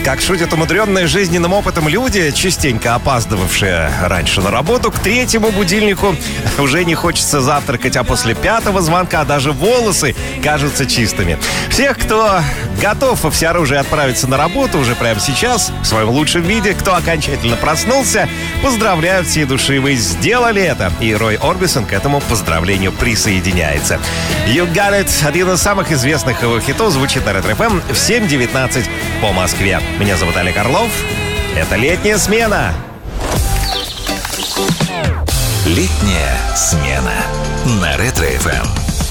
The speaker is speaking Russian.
Как шутят умудренные жизненным опытом люди, частенько опаздывавшие раньше на работу, к 3-му будильнику уже не хочется завтракать, а после 5-го звонка даже волосы кажутся чистыми. Всех, кто готов во всеоружие отправиться на работу уже прямо сейчас, в своем лучшем виде, кто окончательно проснулся, поздравляю всей души, вы сделали это. И Рой Орбисон к этому поздравлению присоединяется. You Got It — один из самых известных его хитов, звучит на Ретро-ФМ в 7:19 по Москве. Меня зовут Олег Орлов. Это «Летняя смена». «Летняя смена» на Ретро-ФМ.